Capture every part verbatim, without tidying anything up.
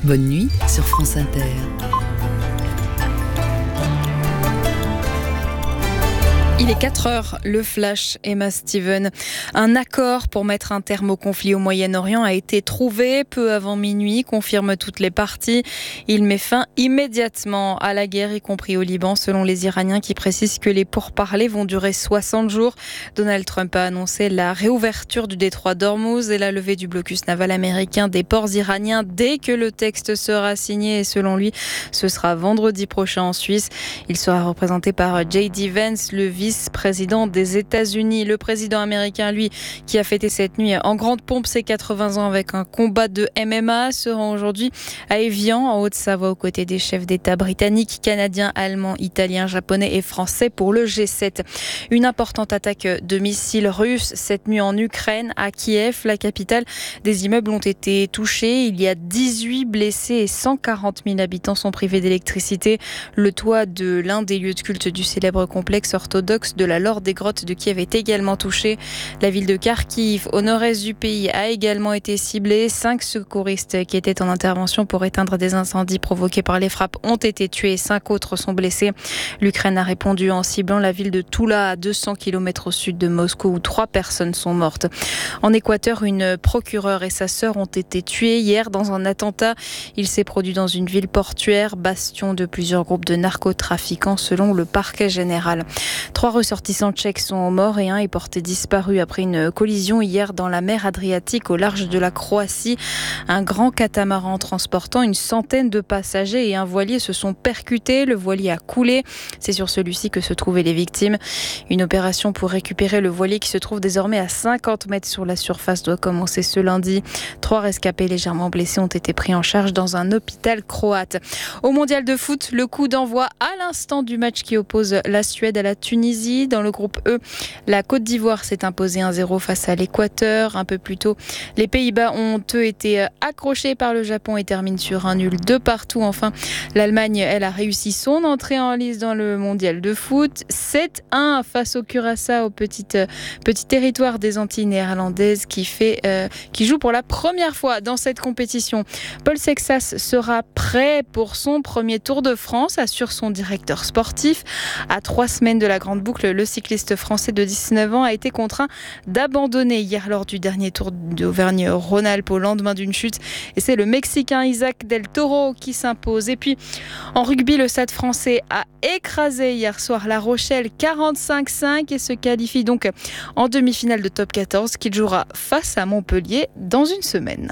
Bonne nuit sur France Inter. Il est quatre heures, le flash, Emma Steven. Un accord pour mettre un terme au conflit au Moyen-Orient a été trouvé peu avant minuit, confirment toutes les parties. Il met fin immédiatement à la guerre, y compris au Liban, selon les Iraniens qui précisent que les pourparlers vont durer soixante jours. Donald Trump a annoncé la réouverture du détroit d'Ormuz et la levée du blocus naval américain des ports iraniens dès que le texte sera signé. Et selon lui, ce sera vendredi prochain en Suisse. Il sera représenté par J D Vance, le vice-président des États-Unis. Le président américain, lui, qui a fêté cette nuit en grande pompe ses quatre-vingts ans avec un combat de M M A, se rend aujourd'hui à Évian, en Haute-Savoie, aux côtés des chefs d'État britanniques, canadiens, allemands, italiens, japonais et français pour le G sept. Une importante attaque de missiles russes cette nuit en Ukraine, à Kiev, la capitale. Des immeubles ont été touchés. Il y a dix-huit blessés et cent quarante mille habitants sont privés d'électricité. Le toit de l'un des lieux de culte du célèbre complexe orthodoxe de la Laure des Grottes de Kiev est également touchée. La ville de Kharkiv, au nord-est du pays, a également été ciblée. Cinq secouristes qui étaient en intervention pour éteindre des incendies provoqués par les frappes ont été tués et cinq autres sont blessés. L'Ukraine a répondu en ciblant la ville de Toula, à deux cents kilomètres au sud de Moscou, où trois personnes sont mortes. En Équateur, une procureure et sa sœur ont été tuées hier dans un attentat. Il s'est produit dans une ville portuaire, bastion de plusieurs groupes de narcotrafiquants, selon le parquet général. Trois ressortissants tchèques sont morts et un est porté disparu après une collision hier dans la mer Adriatique au large de la Croatie. Un grand catamaran transportant une centaine de passagers et un voilier se sont percutés. Le voilier a coulé. C'est sur celui-ci que se trouvaient les victimes. Une opération pour récupérer le voilier qui se trouve désormais à cinquante mètres sur la surface doit commencer ce lundi. Trois rescapés légèrement blessés ont été pris en charge dans un hôpital croate. Au mondial de foot, le coup d'envoi à l'instant du match qui oppose la Suède à la Tunisie. Dans le groupe E, la Côte d'Ivoire s'est imposée un zéro face à l'Équateur. Un peu plus tôt, les Pays-Bas ont eux été accrochés par le Japon et terminent sur un nul de partout. Enfin, l'Allemagne, elle a réussi son entrée en lice dans le mondial de foot. sept un face au Curaçao, au petit, euh, petit territoire des Antilles néerlandaises qui, fait, euh, qui joue pour la première fois dans cette compétition. Paul Sexas sera prêt pour son premier Tour de France, assure son directeur sportif. À trois semaines de la grande boucle, le cycliste français de dix-neuf ans a été contraint d'abandonner hier lors du dernier Tour d'Auvergne-Rhône-Alpes au lendemain d'une chute. Et c'est le Mexicain Isaac Del Toro qui s'impose. Et puis en rugby, le Stade français a écrasé hier soir La Rochelle quarante-cinq cinq et se qualifie donc en demi-finale de top quatorze qu'il jouera face à Montpellier dans une semaine.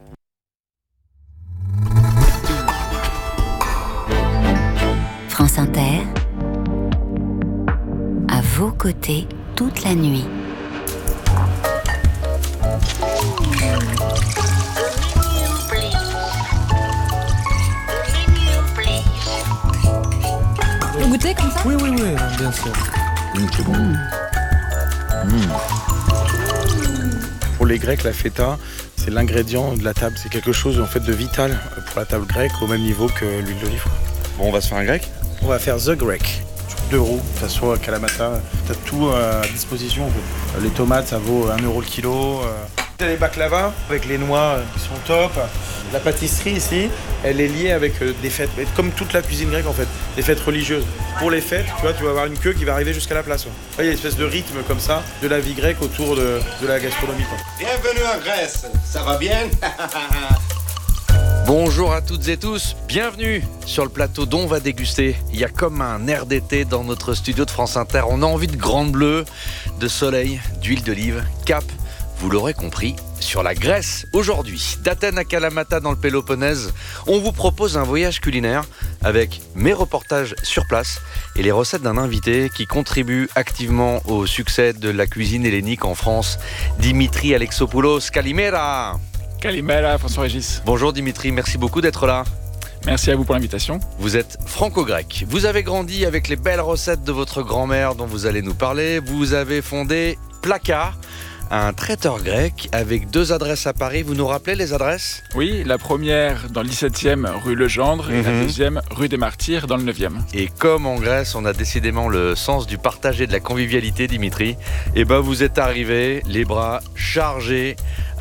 France Inter, à vos côtés toute la nuit. Vous goûtez comme ça ? Oui, oui, oui, bien sûr. Mmh, c'est bon. Mmh. Mmh. Pour les Grecs, la feta, c'est l'ingrédient de la table. C'est quelque chose en fait de vital pour la table grecque, au même niveau que l'huile d'olive. Bon, on va se faire un grec ? On va faire The Grec. Deux euros, que ce soit à Kalamata, t'as tout à disposition en fait. Les tomates, ça vaut un euro le kilo. T'as les baklava avec les noix qui sont top. La pâtisserie ici, elle est liée avec des fêtes, comme toute la cuisine grecque en fait, des fêtes religieuses. Pour les fêtes, tu vois, tu vas avoir une queue qui va arriver jusqu'à la place. Il y a une espèce de rythme comme ça de la vie grecque autour de, de la gastronomie. Quoi. Bienvenue en Grèce, ça va bien? Bonjour à toutes et tous, bienvenue sur le plateau dont on va déguster. Il y a comme un air d'été dans notre studio de France Inter. On a envie de grande bleue, de soleil, d'huile d'olive, cap, vous l'aurez compris, sur la Grèce. Aujourd'hui, d'Athènes à Kalamata dans le Péloponnèse, on vous propose un voyage culinaire avec mes reportages sur place et les recettes d'un invité qui contribue activement au succès de la cuisine hellénique en France, Dimitri Alexopoulos. Kalimera! Kalimera, François-Régis. Bonjour Dimitri, merci beaucoup d'être là. Merci à vous pour l'invitation. Vous êtes franco-grec. Vous avez grandi avec les belles recettes de votre grand-mère dont vous allez nous parler. Vous avez fondé Plaka, un traiteur grec avec deux adresses à Paris. Vous nous rappelez les adresses ? Oui, la première dans le dix-septième rue Legendre et mmh. la deuxième rue des Martyrs dans le neuvième. Et comme en Grèce, on a décidément le sens du partage et de la convivialité, Dimitri, et ben vous êtes arrivé les bras chargés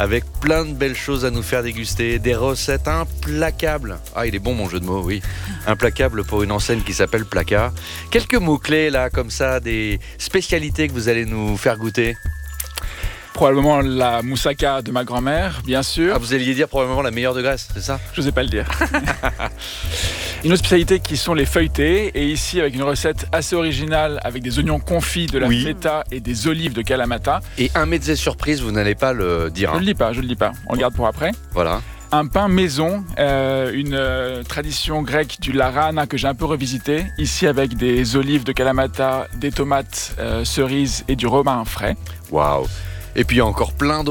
avec plein de belles choses à nous faire déguster, des recettes implacables. Ah, il est bon mon jeu de mots, oui. Implacable pour une enseigne qui s'appelle Placa. Quelques mots-clés là, comme ça, des spécialités que vous allez nous faire goûter. Probablement la moussaka de ma grand-mère, bien sûr. Ah, vous alliez dire probablement la meilleure de Grèce, c'est ça? Je n'osais pas le dire. Une autre spécialité qui sont les feuilletés, et ici avec une recette assez originale avec des oignons confits, de la Oui. feta et des olives de Kalamata. Et un mezze surprise, vous n'allez pas le dire. Je Hein. ne le dis pas, je ne le dis pas. On le garde pour après. Voilà. Un pain maison, euh, une euh, tradition grecque du larana que j'ai un peu revisité. Ici avec des olives de Kalamata, des tomates euh, cerises et du romarin frais. Waouh. Et puis il y a encore plein d'autres